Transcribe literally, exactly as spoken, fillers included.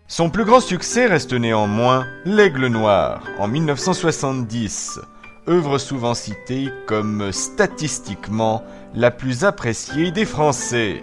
Son plus grand succès reste néanmoins L'Aigle Noir en mille neuf cent soixante-dix, œuvre souvent citée comme statistiquement la plus appréciée des Français.